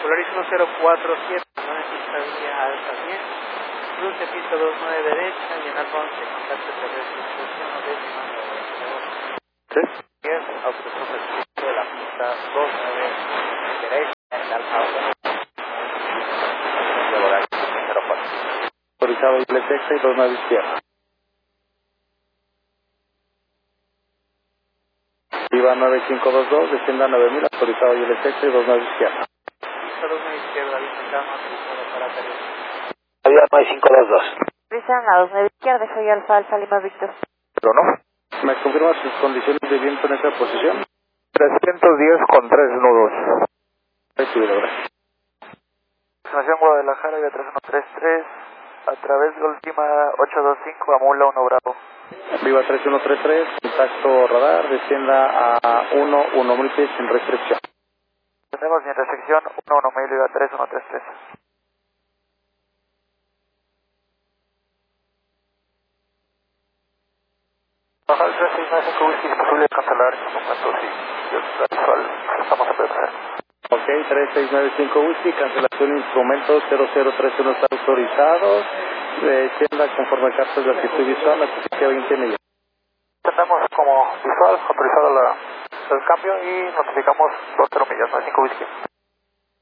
Polaris 1047, zona de pista vía alta 10, cruce pista 29 derecha y en alfa 11, contacto terrestre, instrucción o décima 9. 10, autorización del piso de la pista 29 derecha, en alfa 1, de Horario 04. Autorizado doble sexta y 29 izquierda. Viva 9522, descienda 9000, autorizado doble sexta y 29 izquierda. Pista 29 izquierda, visitado autorizado para terrestre. Viva 9522. Prisa a 29 izquierda, soy Alfa Alfa Lima Víctor. Pero no. ¿Me confirma sus condiciones de viento en esa posición? 310 con 3 nudos. Recibido, gracias. Estación Guadalajara, vía 3133, a través de la última 825, Amula 1 Bravo. Viva 3133, contacto radar, descienda a 1000 pies sin restricción. Tenemos mi intersección 1000, vía 3133. Baja el 365 whisky, es posible cancelar en estos momentos y el visual estamos a perder. Ok, 3695 whisky, cancelación instrumento 0031 está autorizado, descienda conforme a cartas de actitud visual, a 20 millas. Tenemos como visual autorizado el cambio y notificamos 20 millas, 95 whisky.